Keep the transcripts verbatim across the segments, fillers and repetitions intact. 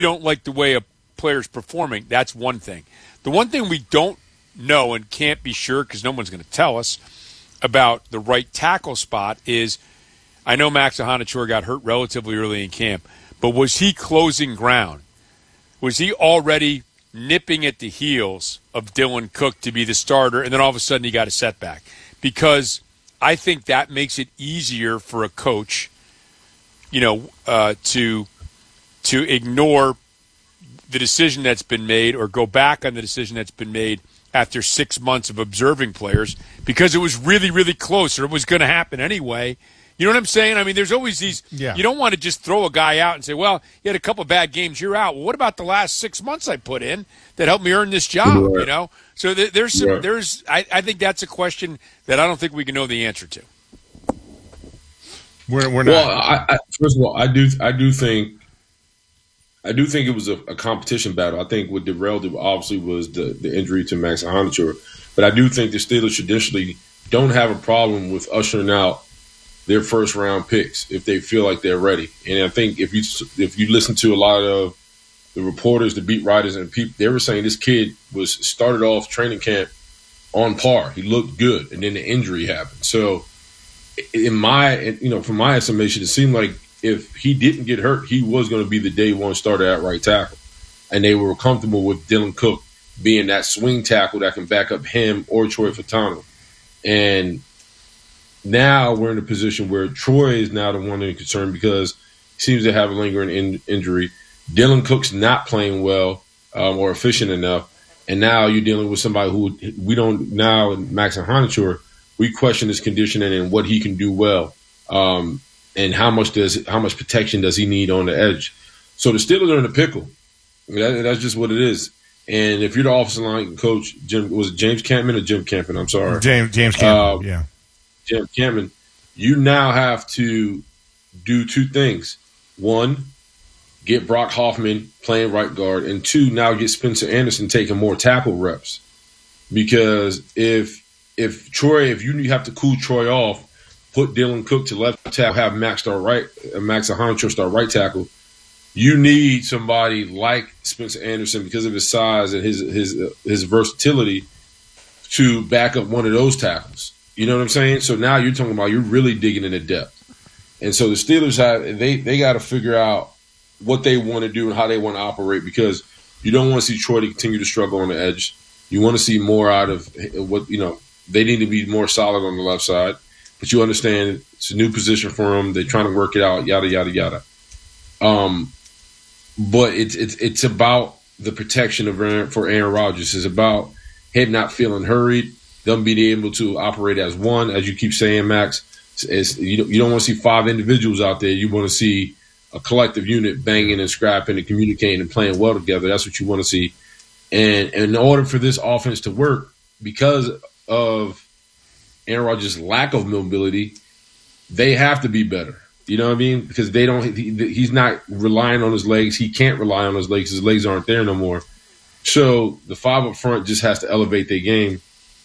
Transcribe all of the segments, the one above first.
don't like the way a player's performing, that's one thing. The one thing we don't know and can't be sure because no one's going to tell us about the right tackle spot is, I know Max Ahanachour got hurt relatively early in camp, but was he closing ground? Was he already nipping at the heels of Dylan Cook to be the starter, and then all of a sudden he got a setback? Because I think that makes it easier for a coach, you know, uh, to to ignore the decision that's been made or go back on the decision that's been made after six months of observing players because it was really, really close or it was going to happen anyway. You know what I'm saying? I mean, there's always these yeah. – you don't want to just throw a guy out and say, well, you had a couple bad games, you're out. Well, what about the last six months I put in that helped me earn this job, right. you know? So th- there's some, right. – there's. I, I think that's a question that I don't think we can know the answer to. We're, we're not. Well, I, I, first of all, I do I do think – I do think it was a, a competition battle. I think what derailed it obviously was the, the injury to Max Ahanachour. But I do think the Steelers traditionally don't have a problem with ushering out their first round picks if they feel like they're ready. And I think if you if you listen to a lot of the reporters, the beat writers, and people, they were saying this kid was started off training camp on par. He looked good, and then the injury happened. So, in my you know, from my estimation, it seemed like if he didn't get hurt, he was going to be the day one starter at right tackle. And they were comfortable with Dylan Cook being that swing tackle that can back up him or Troy Fautanu. And now we're in a position where Troy is now the one in concern because he seems to have a lingering in- injury. Dylan Cook's not playing well um, or efficient enough. And now you're dealing with somebody who we don't now, Max Ahanachour, we question his conditioning and what he can do well. Um, And how much does how much protection does he need on the edge? So the Steelers are in a pickle. That, that's just what it is. And if you're the offensive line coach, Jim was it James Campman or Jim Campman? I'm sorry, James James Campman. Uh, yeah, Jim Campman. You now have to do two things: one, get Brock Hoffman playing right guard, and two, now get Spencer Anderson taking more tackle reps. Because if if Troy, if you have to cool Troy off, put Dylan Cook to left tackle, have Max start right, Max Ahanachour start right tackle. You need somebody like Spencer Anderson because of his size and his his uh, his versatility to back up one of those tackles. You know what I'm saying? So now you're talking about you're really digging into depth. And so the Steelers have they they got to figure out what they want to do and how they want to operate because you don't want to see Troy to continue to struggle on the edge. You want to see more out of what you know. They need to be more solid on the left side. But you understand it's a new position for them. They're trying to work it out, yada, yada, yada. Um, but it's it's it's about the protection of Aaron, for Aaron Rodgers. It's about him not feeling hurried, them being able to operate as one, as you keep saying, Max. It's, you don't, you don't want to see five individuals out there. You want to see a collective unit banging and scrapping and communicating and playing well together. That's what you want to see. And, and in order for this offense to work, because of Aaron Rodgers' lack of mobility, they have to be better. You know what I mean? Because they don't. He, he's not relying on his legs. He can't rely on his legs. His legs aren't there no more. So the five up front just has to elevate their game.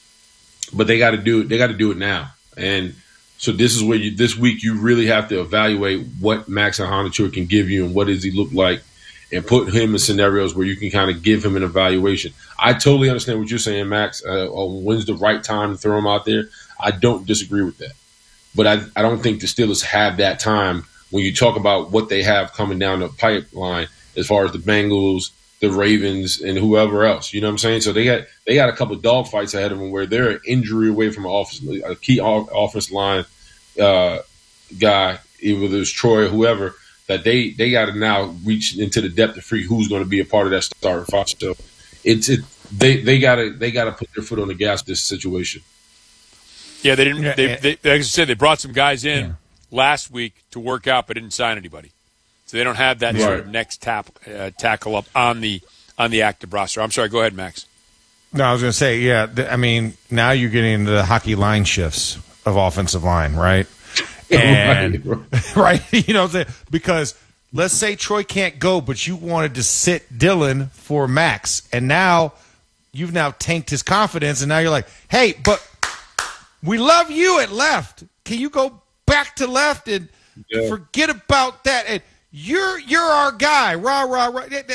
But they got to do it. They got to do it now. And so this is where you this week you really have to evaluate what Max Ahanachour can give you and what does he look like, and put him in scenarios where you can kind of give him an evaluation. I totally understand what you're saying, Max. Uh, when's the right time to throw him out there? I don't disagree with that. But I, I don't think the Steelers have that time when you talk about what they have coming down the pipeline as far as the Bengals, the Ravens, and whoever else. You know what I'm saying? So they got they got a couple of dogfights ahead of them where they're an injury away from an offense, a key offensive line uh, guy, either it's Troy or whoever, that they, they got to now reach into the depth to free who's going to be a part of that starting five. So it's it they they got to they got to put their foot on the gas in this situation. Yeah, they didn't. They, they, like I said, they brought some guys in yeah. last week to work out, but didn't sign anybody. So they don't have that right. sort of next tap, uh, tackle up on the on the active roster. I'm sorry. Go ahead, Max. No, I was going to say, yeah. Th- I mean, now you're getting into the hockey line shifts of offensive line, right? And right, right, you know, because let's say Troy can't go, but you wanted to sit Dylan for Max, and now you've now tanked his confidence, and now you're like, hey, but we love you at left. Can you go back to left and yeah. forget about that? And You're you're our guy. Rah, rah, rah.